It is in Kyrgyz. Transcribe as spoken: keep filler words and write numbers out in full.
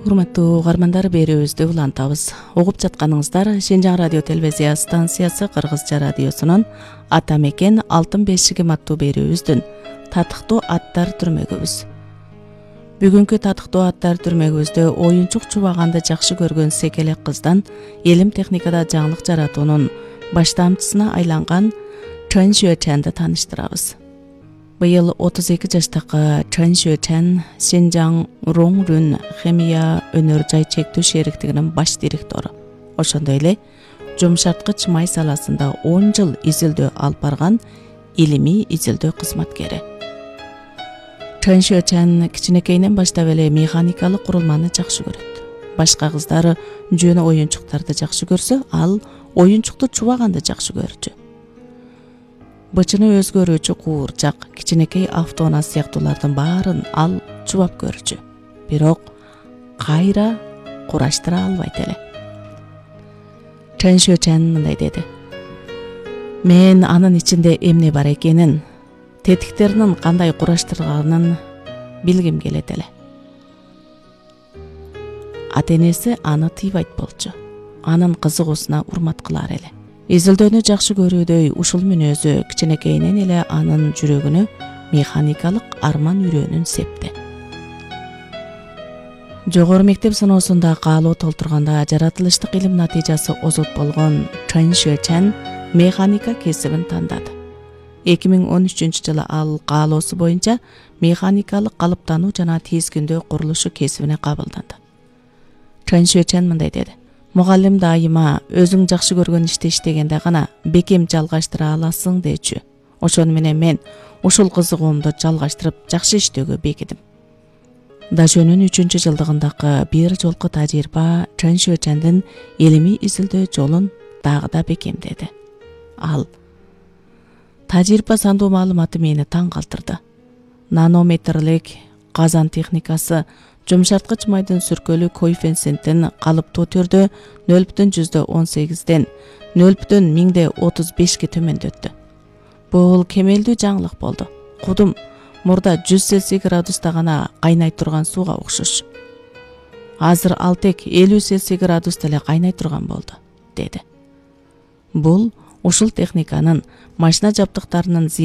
Урматтуу угармандар, берүүбүздү улантабыз. Угуп жатканыңыздар Шинжаң радио телевизия станциясы Кыргызча радиосунун Ата мекен алтын бешигим аттуу берүүбүздүн татыктуу аттар түрмөгүбүз. Бүгүнкү татыктуу аттар түрмөгүбүздө оюнчук чубаганды жакшы көргөн секелек кыздан элим техникада жаңылык жаратуунун баштамчысына айланган Чэн Шүэчэнди тааныштырабыз. Быйыл отуз эки жаштагы Чэн Шүэчэн Шинжаң Роңрүн химия өнөр жай чектүү шериктигинин баш директору. Ошондой эле жумшарткыч май саласында он жыл изилдөө алып барган илимий изилдөө кызматкери. Чэн Шүэчэн кичинекейинен баштап эле механикалык курулманы жакшы көрөт. Башка кыздар жөн оюнчуктарды жакшы көрсө, ал оюнчукту чубаганды жакшы көрчү. Бычыны өзгөрүүчү куурчак, кичинекей автоунаа сыяктуулардын баарын ал чубап көрчү. Бирок кайра кураштыра албайт эле. Чэн Шүэчэн мындай деди: "Мен анын ичинде эмне бар экенин, тетиктеринин кандай кураштырганын билгим келет эле." Ата-энеси аны тийбайт болчу. Анын кызыгуусуна урмат кылар эле. Изилдөөнү жакшы көрүүдөй ушул мүнөзү кичинекейинен эле анын жүрөгүнө механикалык арман үрөөнүн септи. Жогору мектеп сыноосунда каалоо толтурганда жаратылыштык илим натыйжасы озот болгон Чэн Шүэчэн механика кесибин тандады. эки миң он үчүнчү жылы ал каалоосу боюнча механикалык калыптануу жана тизгиндөө курулушу кесибине кабылданды. Чэн Шүэчэн мындай деди: "Мугалим дайыма өзүң жакшы көргөн ишти иштегенде гана бекем жалгаштыра аласың дечү. Ошону менен мен ушул кызыгуумду жалгаштырып жакшы иштөөгө бекидим." Дажөнүн үчүнчү жылдыгындагы бир жолку тажрыйба Чэн Шүэчэндин илимий изилдөө жолун дагы да бекемдеди. Ал: "Тажрыйба сандуу маалыматы мени таң калтырды. Нанометрлик казан техникасы жумшарткыч майдын сүркөлүү коэффициентин калыптуу түрдө нөл бүтүн жүздө он сегизден нөл бүтүн миңде отуз бешке төмөндөттү. Бул кемелдүү жаңылык болду. Кудум мурда жүз цельсий градуста гана кайнай турган сууга окшош. Азыр ал тек элүү цельсий градуста эле кайнай турган болду", деди. Бул ушул техниканын машина жабдыктарынын